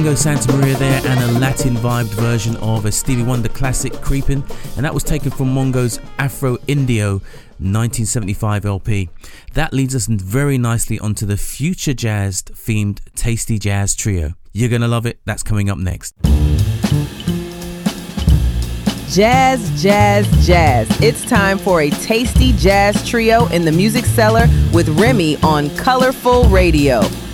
Go Santa Maria there, and a Latin vibed version of a Stevie Wonder classic, Creepin', and that was taken from Mongo's Afro Indio 1975 LP. That leads us very nicely onto the future jazz themed Tasty Jazz Trio. You're gonna love it. That's coming up next. Jazz, jazz, jazz. It's time for a Tasty Jazz Trio in the Music Cellar with Remy on Colorful Radio.